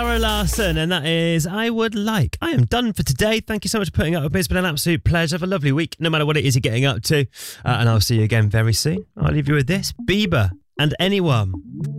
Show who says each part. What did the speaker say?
Speaker 1: Sarah Larson, and that is I Would Like. I am done for today. Thank you so much for putting up with me. It's been an absolute pleasure. Have a lovely week, no matter what it is you're getting up to. And I'll see you again very soon. I'll leave you with this. Bieber and Anyone.